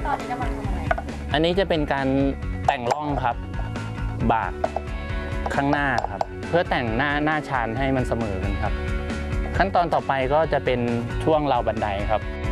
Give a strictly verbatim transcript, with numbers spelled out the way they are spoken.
ตอนนี้จะมาทำอะไรอันนี้จะเป็นการแต่งร่องครับบากข้างหน้าครับเพื่อแต่งหน้าหน้าชานให้มันเสมอกันครับขั้นตอนต่อไปก็จะเป็นช่วงราวบันไดครับ